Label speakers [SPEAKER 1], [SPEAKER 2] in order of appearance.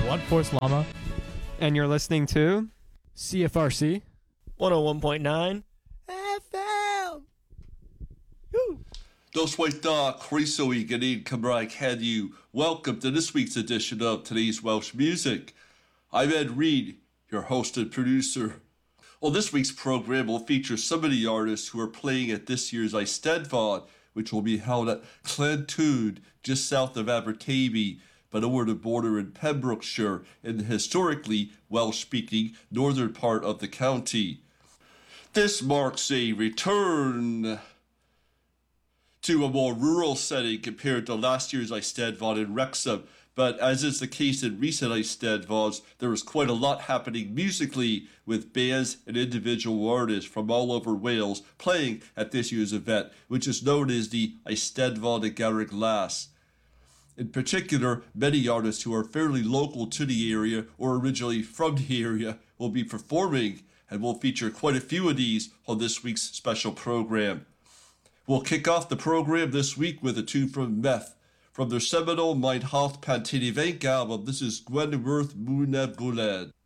[SPEAKER 1] Blunt Force Llama,
[SPEAKER 2] And you're listening to
[SPEAKER 1] CFRC
[SPEAKER 3] 101.9
[SPEAKER 2] FM.
[SPEAKER 4] Doswaita Chrisoe Ganid Cymraeg Heddiw. Welcome to this week's edition of Today's Welsh Music. I'm Ed Reed, your host and producer. Well, this week's program will feature some of the artists who are playing at this year's Eisteddfod, which will be held at Clentwd, just south of Aberteifi, but over the border in Pembrokeshire, in the historically Welsh-speaking northern part of the county. This marks a return to a more rural setting compared to last year's Eisteddfod in Wrexham, but as is the case in recent Eisteddfods, there was quite a lot happening musically with bands and individual artists from all over Wales playing at this year's event, which is known as the Eisteddfod y Garreg Las. In particular, many artists who are fairly local to the area or originally from the area will be performing, and we'll feature quite a few of these on this week's special program. We'll kick off the program this week with a tune from Meth. From their seminal Mein Hoff Pantini Vank album, this is Gwenworth Muneb Guled.